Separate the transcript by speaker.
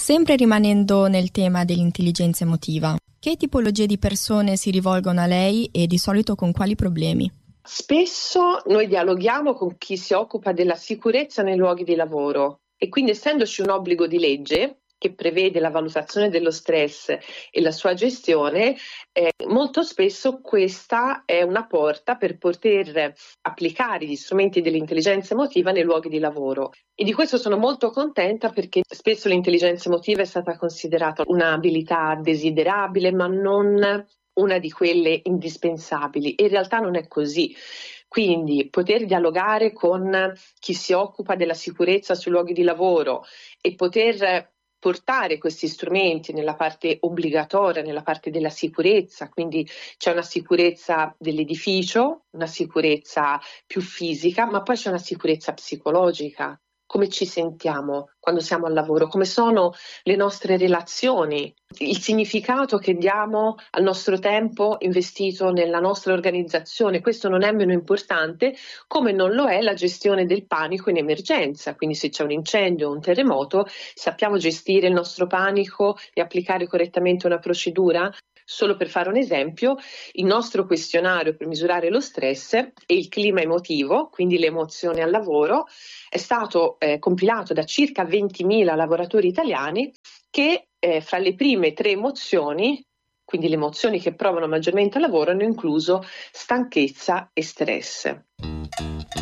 Speaker 1: Sempre rimanendo nel tema dell'intelligenza emotiva, che tipologie di persone si rivolgono a lei e di solito con quali problemi?
Speaker 2: Spesso noi dialoghiamo con chi si occupa della sicurezza nei luoghi di lavoro e quindi, essendoci un obbligo di legge che prevede la valutazione dello stress e la sua gestione, molto spesso questa è una porta per poter applicare gli strumenti dell'intelligenza emotiva nei luoghi di lavoro. E di questo sono molto contenta, perché spesso l'intelligenza emotiva è stata considerata un'abilità desiderabile, ma non una di quelle indispensabili. In realtà non è così. Quindi poter dialogare con chi si occupa della sicurezza sui luoghi di lavoro e poter portare questi strumenti nella parte obbligatoria, nella parte della sicurezza, quindi c'è una sicurezza dell'edificio, una sicurezza più fisica, ma poi c'è una sicurezza psicologica. Come ci sentiamo quando siamo al lavoro? Come sono le nostre relazioni? Il significato che diamo al nostro tempo investito nella nostra organizzazione, questo non è meno importante, come non lo è la gestione del panico in emergenza. Quindi se c'è un incendio o un terremoto, sappiamo gestire il nostro panico e applicare correttamente una procedura? Solo per fare un esempio, il nostro questionario per misurare lo stress e il clima emotivo, quindi le emozioni al lavoro, è stato compilato da circa 20.000 lavoratori italiani che fra le prime 3 emozioni, quindi le emozioni che provano maggiormente al lavoro, hanno incluso stanchezza e stress.